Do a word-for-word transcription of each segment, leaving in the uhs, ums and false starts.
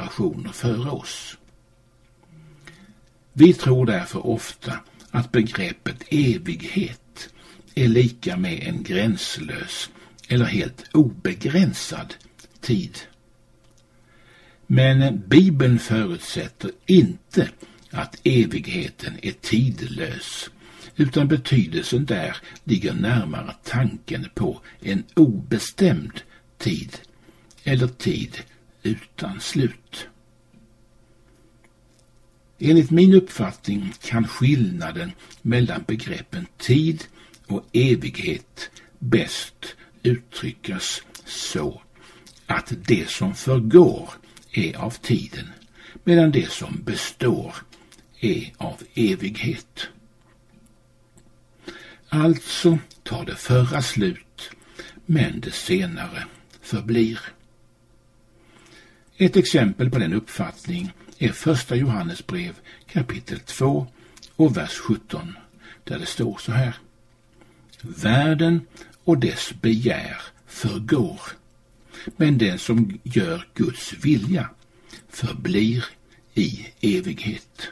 generationer före oss. Vi tror därför ofta att begreppet evighet är lika med en gränslös eller helt obegränsad tid. Men Bibeln förutsätter inte att evigheten är tidlös, utan betydelsen där ligger närmare tanken på en obestämd tid eller tid utan slut. Enligt min uppfattning kan skillnaden mellan begreppen tid och evighet bäst uttryckas så att det som förgår är av tiden, medan det som består är av evighet. Alltså tar det förra slut, men det senare förblir. Ett exempel på den uppfattning är första Johannes brev kapitel två och vers sjutton, där det står så här: Världen och dess begär förgår, men den som gör Guds vilja förblir i evighet.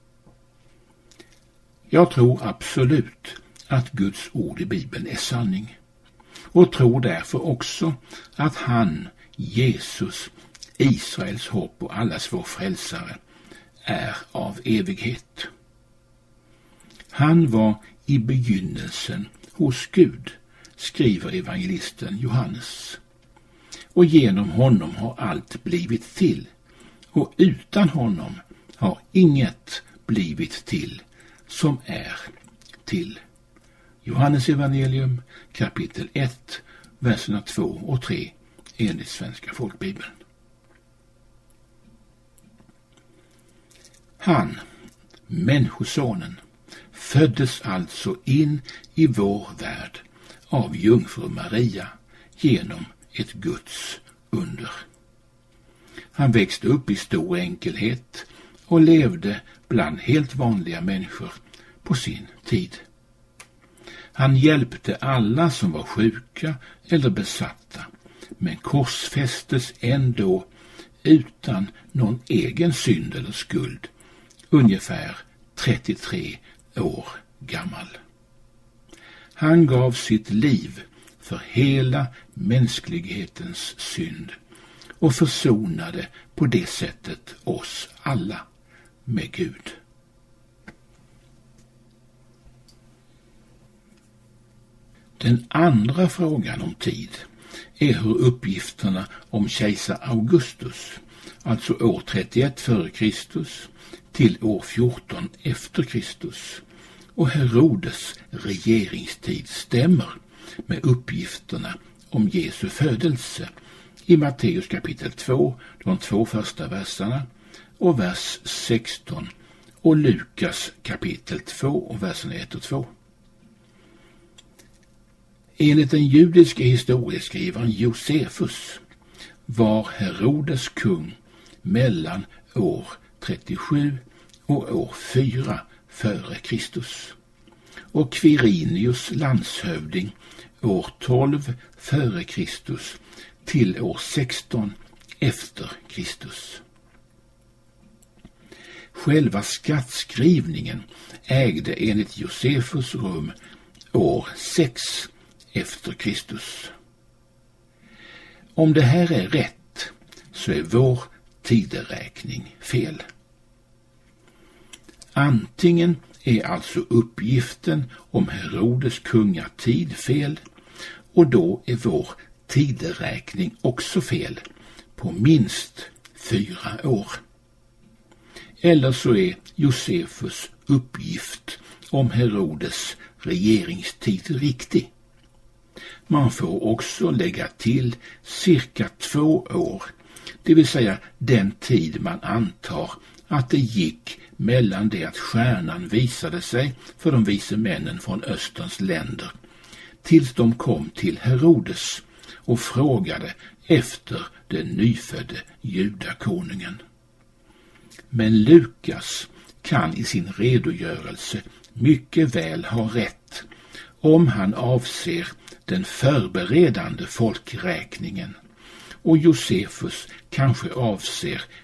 Jag tror absolut att Guds ord i Bibeln är sanning, och tror därför också att han, Jesus, Israels hopp och allas vår frälsare, är av evighet. Han var i begynnelsen hos Gud, skriver evangelisten Johannes. Och genom honom har allt blivit till, och utan honom har inget blivit till som är till. Johannes evangelium kapitel ett, verserna två och tre enligt Svenska folkbibeln. Han, människosonen, föddes alltså in i vår värld av jungfru Maria genom ett Guds under. Han växte upp i stor enkelhet och levde bland helt vanliga människor på sin tid. Han hjälpte alla som var sjuka eller besatta, men korsfästes ändå utan någon egen synd eller skuld, ungefär trettiotre år gammal. Han gav sitt liv för hela mänsklighetens synd och försonade på det sättet oss alla med Gud. Den andra frågan om tid är hur uppgifterna om kejsar Augustus, alltså år trettioett före Kristus till år fjorton efter Kristus, och Herodes regeringstid stämmer med uppgifterna om Jesu födelse i Matteus kapitel två, de två första verserna, och vers sexton, och Lukas kapitel två och verserna ett och två. Enligt den judiska historieskrivaren Josefus var Herodes kung mellan år trettiosju och år fyra före Kristus, och Quirinius landshövding år tolv före Kristus till år sexton efter Kristus. Själva skattskrivningen ägde enligt Josefus rum år sex efter Kristus. Om det här är rätt så är vår tideräkning fel. Antingen är alltså uppgiften om Herodes kungatid fel, och då är vår tideräkning också fel på minst fyra år. Eller så är Josefus uppgift om Herodes regeringstid riktig. Man får också lägga till cirka två år, det vill säga den tid man antar att det gick mellan det att stjärnan visade sig för de vise männen från Österns länder tills de kom till Herodes och frågade efter den nyfödde judakonungen. Men Lukas kan i sin redogörelse mycket väl ha rätt om han avser den förberedande folkräkningen, och Josefus kanske avser